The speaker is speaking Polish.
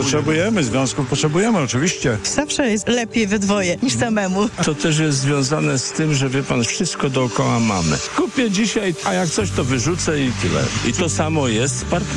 Potrzebujemy związków, potrzebujemy oczywiście. Zawsze jest lepiej we dwoje niż samemu. To też jest związane z tym, że wie pan, wszystko dookoła mamy. Kupię dzisiaj, a jak coś to wyrzucę i tyle. I to samo jest z partnerem.